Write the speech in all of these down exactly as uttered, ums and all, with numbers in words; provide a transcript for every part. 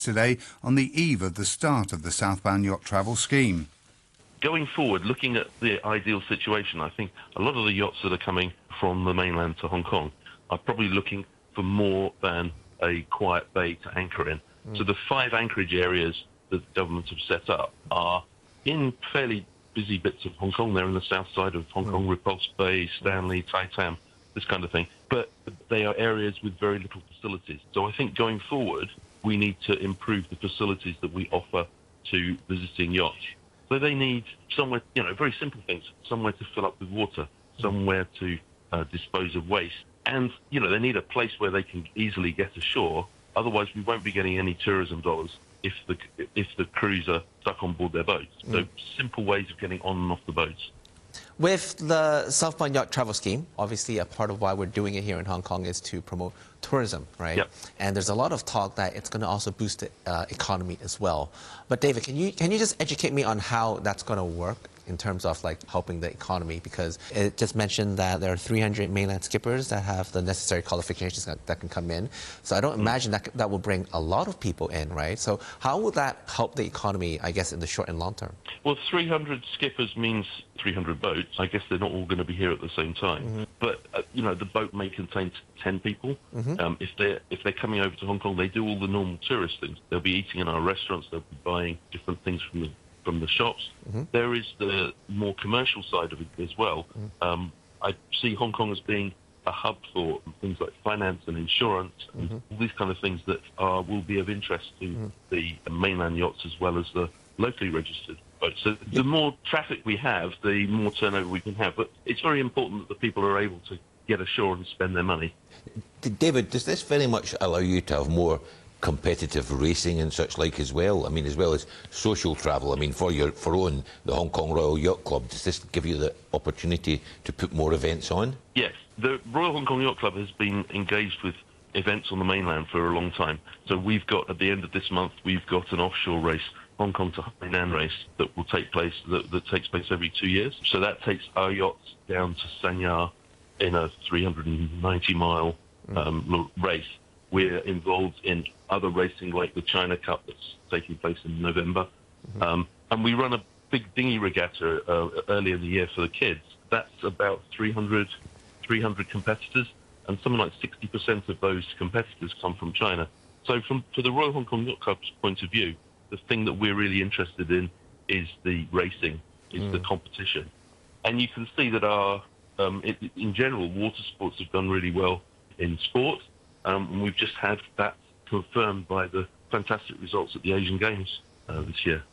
today on the eve of the start of the southbound yacht travel scheme. Going forward, looking at the ideal situation, I think a lot of the yachts that are coming from the mainland to Hong Kong are probably looking for more than a quiet bay to anchor in. Mm. So the five anchorage areas that the government have set up are in fairly busy bits of Hong Kong. They're in the south side of Hong mm. Kong, Repulse Bay, Stanley, Tai Tam, this kind of thing. But they are areas with very little facilities. So I think going forward, we need to improve the facilities that we offer to visiting yachts. So they need somewhere, you know, very simple things, somewhere to fill up with water, somewhere to uh, dispose of waste. And, you know, they need a place where they can easily get ashore. Otherwise, we won't be getting any tourism dollars if the if the crews are stuck on board their boats. Mm. So simple ways of getting on and off the boats. With the Southbound Yacht Travel Scheme, obviously a part of why we're doing it here in Hong Kong is to promote tourism, right? Yep. And there's a lot of talk that it's going to also boost the uh, economy as well. But David, can you can you just educate me on how that's going to work in terms of like helping the economy? Because it just mentioned that there are three hundred mainland skippers that have the necessary qualifications that, that can come in. So I don't mm. imagine that that will bring a lot of people in, right? So how will that help the economy, I guess, in the short and long term? Well, three hundred skippers means three hundred boats. I guess they're not all going to be here at the same time. Mm-hmm. But, uh, you know, the boat may contain ten people. Mm-hmm. um, if, they're, if they're coming over to Hong Kong, they do all the normal tourist things. They'll be eating in our restaurants. They'll be buying different things from the from the shops. Mm-hmm. There is the more commercial side of it as well. Mm-hmm. um, I see Hong Kong as being a hub for things like finance and insurance and mm-hmm. all these kind of things that are, will be of interest to mm-hmm. the mainland yachts as well as the locally registered boats. So yep. the more traffic we have, the more turnover we can have. But it's very important that the people are able to get ashore and spend their money. David, does this very much allow you to have more competitive racing and such like as well? I mean, as well as social travel. I mean, for your for own the Hong Kong Royal Yacht Club, does this give you the opportunity to put more events on? Yes, the Royal Hong Kong Yacht Club has been engaged with events on the mainland for a long time. So we've got, at the end of this month, we've got an offshore race, Hong Kong to Hainan race, that will take place, that, that takes place every two years. So that takes our yachts down to Sanya in a three hundred ninety mile um, race. We're involved in other racing like the China Cup that's taking place in November. Mm-hmm. um, and we run a big dinghy regatta uh, early in the year for the kids. That's about three hundred, three hundred competitors, and something like sixty percent of those competitors come from China. So from to the Royal Hong Kong Yacht Club's point of view, the thing that we're really interested in is the racing, is mm. the competition. And you can see that our, um, it, in general, water sports have done really well in sport. Um, and we've just had that confirmed by the fantastic results at the Asian Games uh, this year.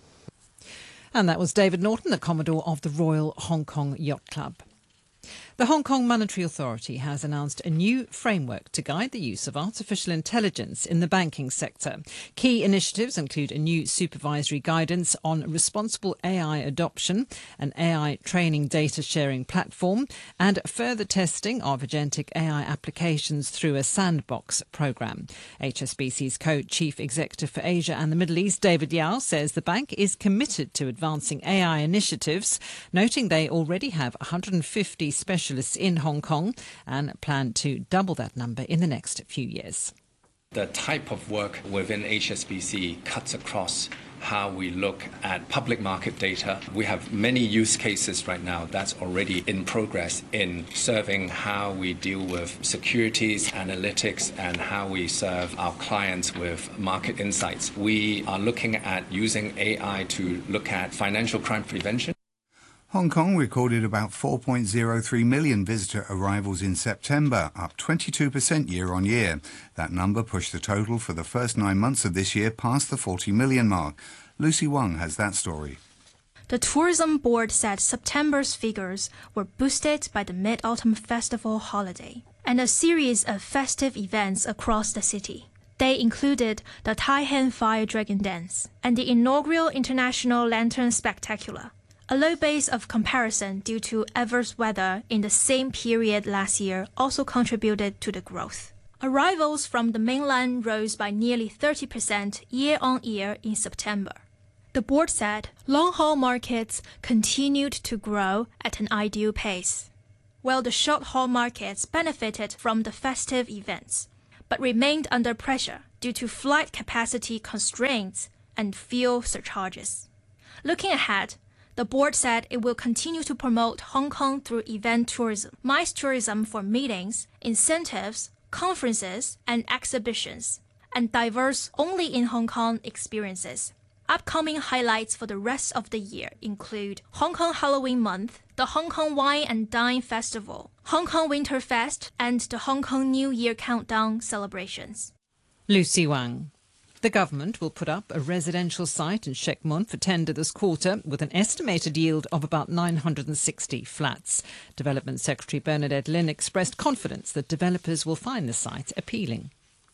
And that was David Norton, the Commodore of the Royal Hong Kong Yacht Club. The Hong Kong Monetary Authority has announced a new framework to guide the use of artificial intelligence in the banking sector. Key initiatives include a new supervisory guidance on responsible A I adoption, an A I training data sharing platform, and further testing of agentic A I applications through a sandbox program. H S B C's co-chief executive for Asia and the Middle East, David Yao, says the bank is committed to advancing A I initiatives, noting they already have one hundred fifty specialists in Hong Kong and plan to double that number in the next few years. The type of work within H S B C cuts across how we look at public market data. We have many use cases right now that's already in progress in serving how we deal with securities, analytics, and how we serve our clients with market insights. We are looking at using A I to look at financial crime prevention. Hong Kong recorded about four point oh three million visitor arrivals in September, up twenty-two percent year on year. That number pushed the total for the first nine months of this year past the forty million mark. Lucy Wang has that story. The Tourism Board said September's figures were boosted by the Mid-Autumn Festival holiday and a series of festive events across the city. They included the Tai Han Fire Dragon Dance and the inaugural International Lantern Spectacular. A low base of comparison due to adverse weather in the same period last year also contributed to the growth. Arrivals from the mainland rose by nearly thirty percent year-on-year in September. The board said long-haul markets continued to grow at an ideal pace, while the short-haul markets benefited from the festive events, but remained under pressure due to flight capacity constraints and fuel surcharges. Looking ahead, the board said it will continue to promote Hong Kong through event tourism, MICE tourism for meetings, incentives, conferences, and exhibitions, and diverse only in Hong Kong experiences. Upcoming highlights for the rest of the year include Hong Kong Halloween Month, the Hong Kong Wine and Dine Festival, Hong Kong Winter Fest, and the Hong Kong New Year Countdown celebrations. Lucy Wang. The government will put up a residential site in Shek Mun for tender this quarter with an estimated yield of about nine hundred sixty flats. Development Secretary Bernadette Lin expressed confidence that developers will find the site appealing.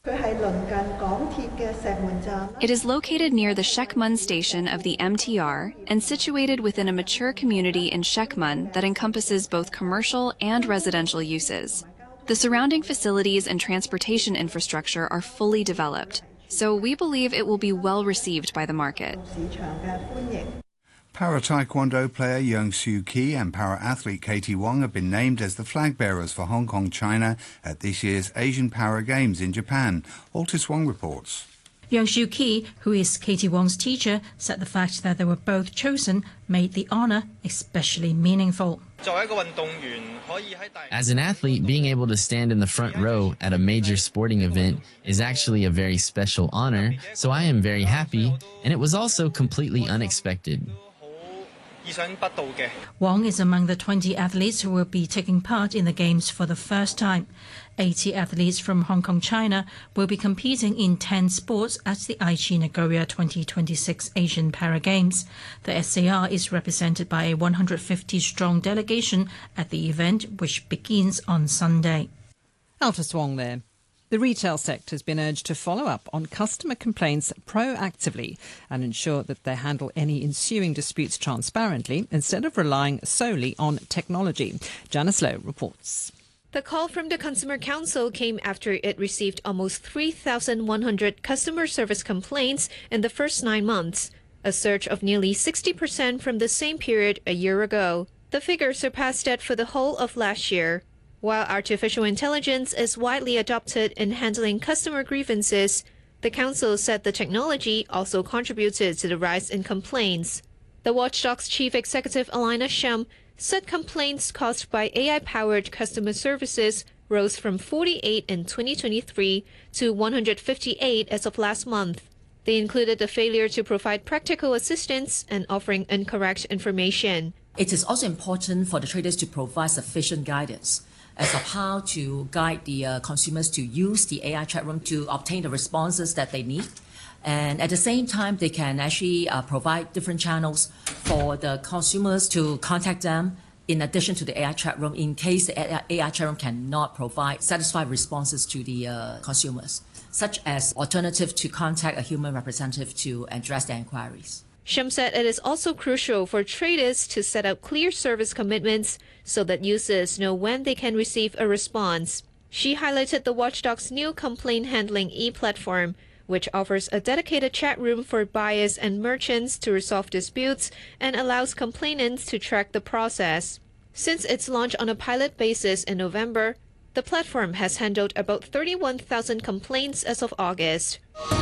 It is located near the Shek Mun station of the M T R and situated within a mature community in Shek Mun that encompasses both commercial and residential uses. The surrounding facilities and transportation infrastructure are fully developed, so we believe it will be well received by the market. Para-Taekwondo player Yeung Soo Ki and para-athlete Katie Wong have been named as the flag bearers for Hong Kong, China at this year's Asian Para Games in Japan. Altis Wong reports. Yeung Soo Ki, who is Katie Wong's teacher, said the fact that they were both chosen made the honour especially meaningful. As an athlete, being able to stand in the front row at a major sporting event is actually a very special honour, so I am very happy, and it was also completely unexpected. Wong is among the twenty athletes who will be taking part in the Games for the first time. eighty athletes from Hong Kong, China will be competing in ten sports at the Aichi Nagoya twenty twenty-six Asian Para Games. The S A R is represented by a one hundred fifty strong delegation at the event, which begins on Sunday. Altis Wong there. The retail sector has been urged to follow up on customer complaints proactively and ensure that they handle any ensuing disputes transparently instead of relying solely on technology. Janice Lowe reports. The call from the Consumer Council came after it received almost three thousand one hundred customer service complaints in the first nine months, a surge of nearly sixty percent from the same period a year ago. The figure surpassed that for the whole of last year. While artificial intelligence is widely adopted in handling customer grievances, the Council said the technology also contributed to the rise in complaints. The watchdog's chief executive, Alina Shum, said complaints caused by A I-powered customer services rose from forty-eight in twenty twenty-three to one hundred fifty-eight as of last month. They included the failure to provide practical assistance and offering incorrect information. It is also important for the traders to provide sufficient guidance as of how to guide the uh, consumers to use the A I chat room to obtain the responses that they need. And at the same time, they can actually uh, provide different channels for the consumers to contact them in addition to the A I chat room in case the A I chat room cannot provide satisfied responses to the uh, consumers, such as alternative to contact a human representative to address their inquiries. Shum said it is also crucial for traders to set up clear service commitments so that users know when they can receive a response. She highlighted the watchdog's new complaint handling e-platform, which offers a dedicated chat room for buyers and merchants to resolve disputes and allows complainants to track the process. Since its launch on a pilot basis in November, the platform has handled about thirty-one thousand complaints as of August.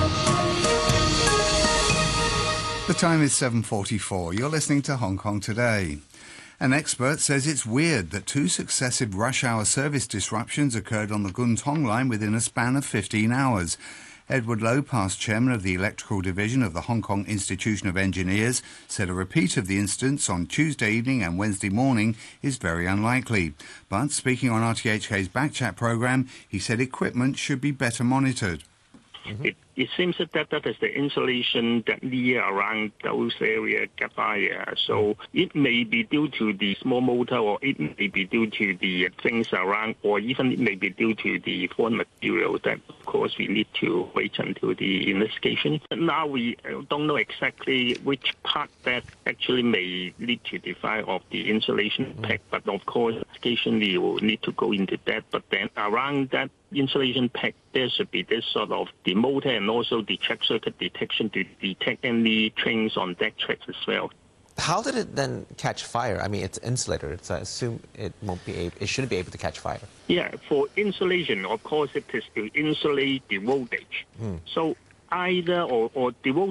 The time is seven forty-four. You're listening to Hong Kong Today. An expert says it's weird that two successive rush hour service disruptions occurred on the Kwun Tong line within a span of fifteen hours. Edward Low, past chairman of the Electrical Division of the Hong Kong Institution of Engineers, said a repeat of the incidents on Tuesday evening and Wednesday morning is very unlikely. But speaking on R T H K's Backchat programme, he said equipment should be better monitored. Mm-hmm. It, it seems that that is the insulation that near around those areas get fire. So it may be due to the small motor, or it may be due to the things around, or even it may be due to the foreign material. That, of course, we need to wait until the investigation. Now we don't know exactly which part that actually may lead to the fire of the insulation mm-hmm. pack. But of course, occasionally we will need to go into that. But then around that insulation pack, there should be this sort of the motor and also the track circuit detection to detect any trains on that tracks as well. How did it then catch fire? I mean, it's insulated, so I assume it won't be able, it shouldn't be able to catch fire. Yeah, for insulation, of course, it is to insulate the voltage. Hmm. So either or, or the voltage